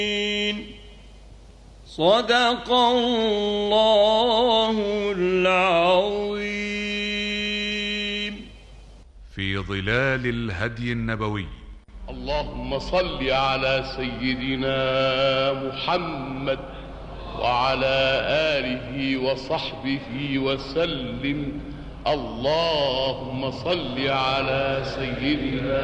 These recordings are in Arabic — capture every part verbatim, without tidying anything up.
صدق الله العظيم. في ظلال الهدي النبوي. اللهم صل على سيدنا محمد وعلى آله وصحبه وسلم. اللهم صل على سيدنا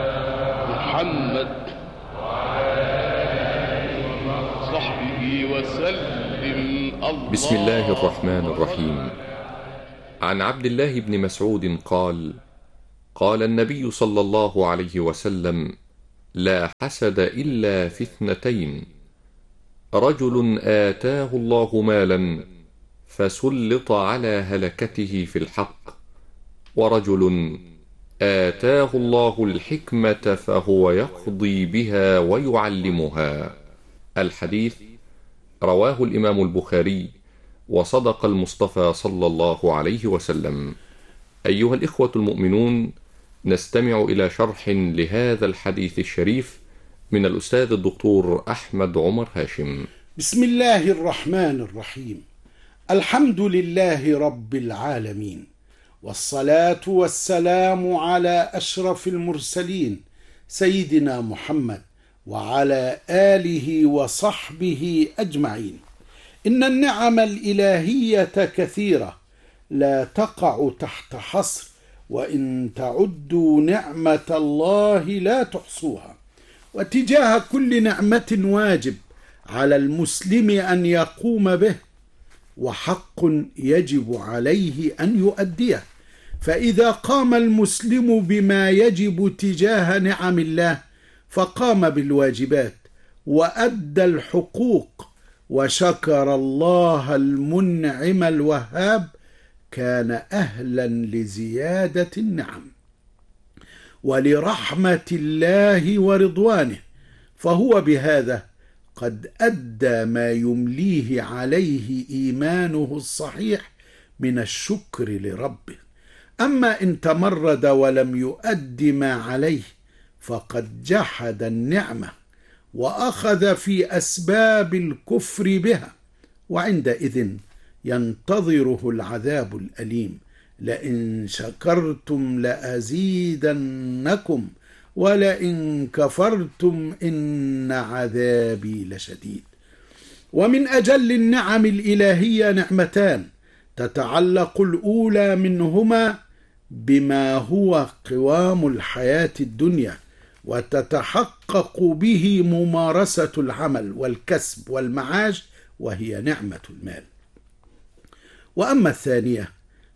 محمد وعلى آله وصحبه وسلم. بسم الله الرحمن الرحيم. عن عبد الله بن مسعود قال: قال النبي صلى الله عليه وسلم: لا حسد إلا في اثنتين: رجل آتاه الله مالا فسلط على هلكته في الحق، ورجل آتاه الله الحكمة فهو يقضي بها ويعلمها. الحديث رواه الإمام البخاري، وصدق المصطفى صلى الله عليه وسلم. أيها الإخوة المؤمنون، نستمع إلى شرح لهذا الحديث الشريف من الأستاذ الدكتور أحمد عمر هاشم. بسم الله الرحمن الرحيم. الحمد لله رب العالمين، والصلاة والسلام على أشرف المرسلين سيدنا محمد وعلى آله وصحبه أجمعين. إن النعم الإلهية كثيرة لا تقع تحت حصر، وإن تعدوا نعمة الله لا تحصوها. وتجاه كل نعمة واجب على المسلم أن يقوم به، وحق يجب عليه أن يؤديه. فإذا قام المسلم بما يجب تجاه نعم الله فقام بالواجبات وأدى الحقوق وشكر الله المنعم الوهاب، كان أهلا لزيادة النعم ولرحمة الله ورضوانه، فهو بهذا قد أدى ما يمليه عليه إيمانه الصحيح من الشكر لربه. أما إن تمرد ولم يؤد ما عليه فقد جحد النعمة وأخذ في أسباب الكفر بها، وعندئذ ينتظره العذاب الأليم. لئن شكرتم لأزيدنكم ولئن كفرتم إن عذابي لشديد. ومن أجل النعم الإلهية نعمتان تتعلق الأولى منهما بما هو قوام الحياة الدنيا، وتتحقق به ممارسة العمل والكسب والمعاش، وهي نعمة المال. وأما الثانية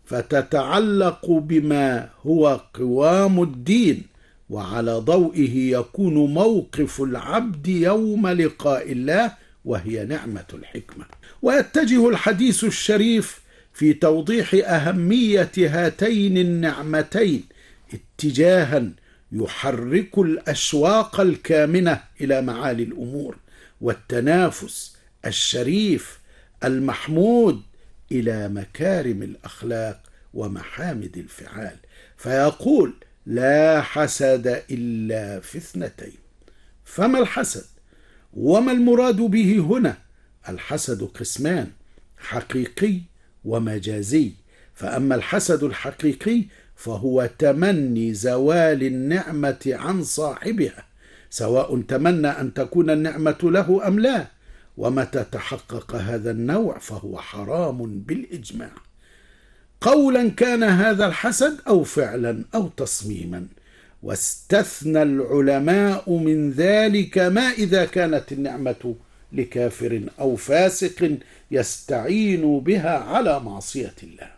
فتتعلق بما هو قوام الدين، وعلى ضوئه يكون موقف العبد يوم لقاء الله، وهي نعمة الحكمة. ويتجه الحديث الشريف في توضيح أهمية هاتين النعمتين اتجاها يحرك الأشواق الكامنة إلى معالي الأمور والتنافس الشريف المحمود إلى مكارم الأخلاق ومحامد الفعال، فيقول: لا حسد إلا في اثنتين. فما الحسد؟ وما المراد به هنا؟ الحسد قسمان: حقيقي ومجازي. فأما الحسد الحقيقي فهو تمني زوال النعمة عن صاحبها، سواء تمنى أن تكون النعمة له أم لا، ومتى تحقق هذا النوع فهو حرام بالإجماع، قولا كان هذا الحسد أو فعلا أو تصميما. واستثنى العلماء من ذلك ما إذا كانت النعمة لكافر أو فاسق يستعين بها على معصية الله.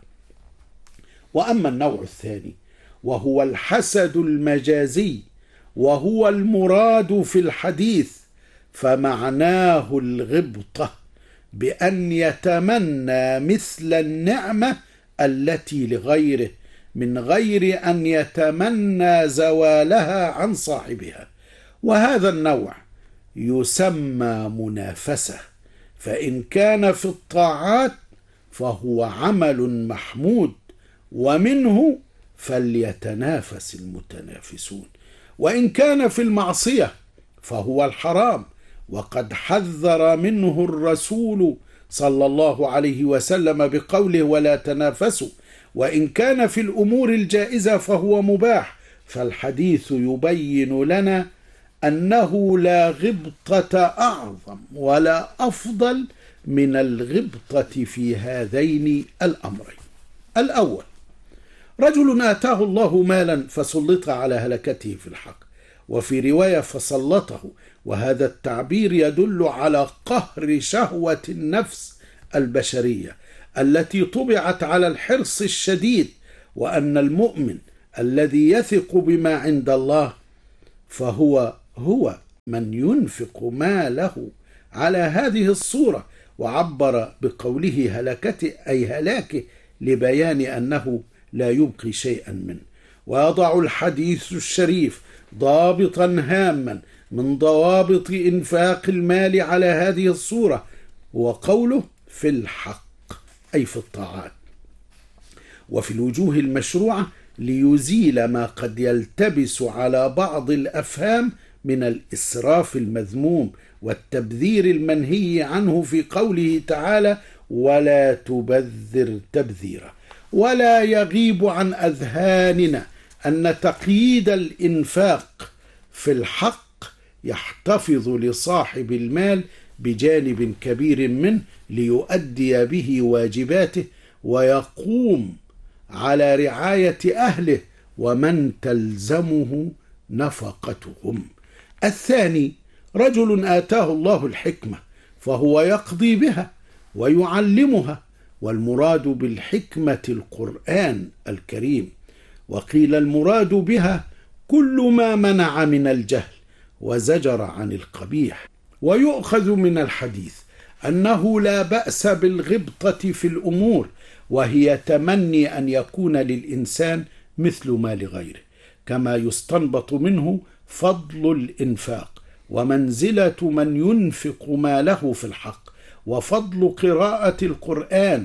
وأما النوع الثاني وهو الحسد المجازي، وهو المراد في الحديث، فمعناه الغبطة بأن يتمنى مثل النعمة التي لغيره من غير أن يتمنى زوالها عن صاحبها. وهذا النوع يسمى منافسة، فإن كان في الطاعات فهو عمل محمود، ومنه فليتنافس المتنافسون. وإن كان في المعصية فهو الحرام، وقد حذر منه الرسول صلى الله عليه وسلم بقوله ولا تنافسوا، وإن كان في الأمور الجائزة فهو مباح، فالحديث يبين لنا أنه لا غبطة أعظم ولا أفضل من الغبطة في هذين الأمرين. الأول: رجل آتاه الله مالا فسلط على هلكته في الحق، وفي رواية فسلطه، وهذا التعبير يدل على قهر شهوة النفس البشرية التي طبعت على الحرص الشديد، وأن المؤمن الذي يثق بما عند الله فهو هو من ينفق ماله على هذه الصورة، وعبر بقوله هلكته أي هلاكه لبيان أنه لا يبقي شيئا منه. ويضع الحديث الشريف ضابطا هاما من ضوابط إنفاق المال على هذه الصورة، وقوله في الحق أي في الطاعات وفي الوجوه المشروعة، ليزيل ما قد يلتبس على بعض الأفهام من الإسراف المذموم والتبذير المنهي عنه في قوله تعالى ولا تبذر تبذيرا. ولا يغيب عن أذهاننا أن تقييد الإنفاق في الحق يحتفظ لصاحب المال بجانب كبير منه ليؤدي به واجباته ويقوم على رعاية أهله ومن تلزمه نفقتهم. الثاني: رجل آتاه الله الحكمة فهو يقضي بها ويعلمها، والمراد بالحكمة القرآن الكريم، وقيل المراد بها كل ما منع من الجهل وزجر عن القبيح. ويؤخذ من الحديث أنه لا بأس بالغبطة في الأمور، وهي تمني أن يكون للإنسان مثل ما لغيره، كما يستنبط منه فضل الإنفاق ومنزلة من ينفق ماله في الحق، وفضل قراءة القرآن،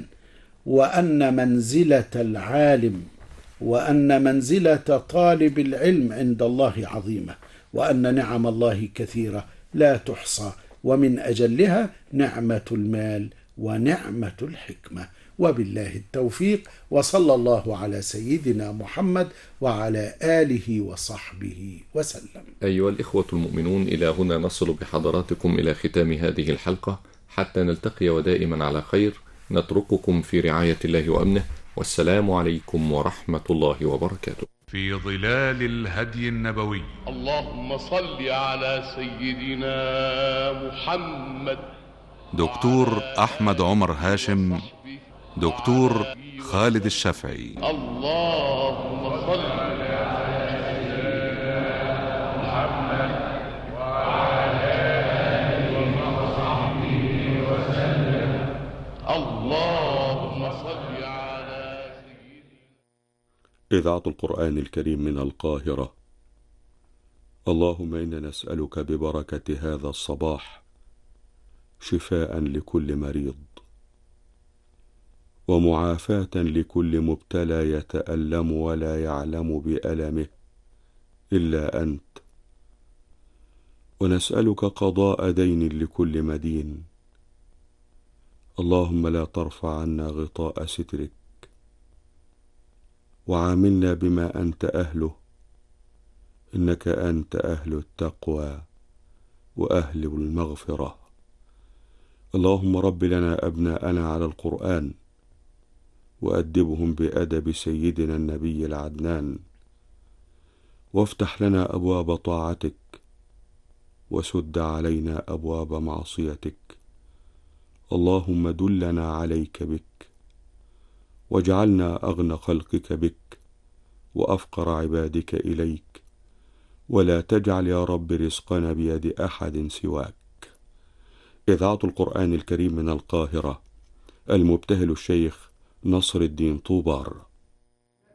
وأن منزلة العالم وأن منزلة طالب العلم عند الله عظيمة، وأن نعم الله كثيرة لا تحصى، ومن أجلها نعمة المال ونعمة الحكمة. وبالله التوفيق، وصلى الله على سيدنا محمد وعلى آله وصحبه وسلم. أيها الإخوة المؤمنون، إلى هنا نصل بحضراتكم إلى ختام هذه الحلقة، حتى نلتقي ودائما على خير. نترككم في رعاية الله وأمنه، والسلام عليكم ورحمة الله وبركاته. في ظلال الهدي النبوي. اللهم صل على سيدنا محمد. دكتور أحمد عمر هاشم، دكتور خالد الشافعي. اللهم صل على سيدنا محمد وعلى آله وصحبه وسلم. اللهم صل على سيدنا. إذاعة القرآن الكريم من القاهرة. اللهم إنا نسألك ببركة هذا الصباح شفاء لكل مريض، ومعافاة لكل مبتلى يتألم ولا يعلم بألمه إلا أنت، ونسألك قضاء دين لكل مدين. اللهم لا ترفع عنا غطاء سترك، وعاملنا بما أنت أهله، إنك أنت أهل التقوى وأهل المغفرة. اللهم رب لنا أبناءنا على القرآن، وأدبهم بأدب سيدنا النبي العدنان، وافتح لنا أبواب طاعتك، وسد علينا أبواب معصيتك. اللهم دلنا عليك بك، واجعلنا أغنى خلقك بك وأفقر عبادك إليك، ولا تجعل يا رب رزقنا بيد أحد سواك. إذاعة القرآن الكريم من القاهرة، المبتهل الشيخ نصر الدين طوبار.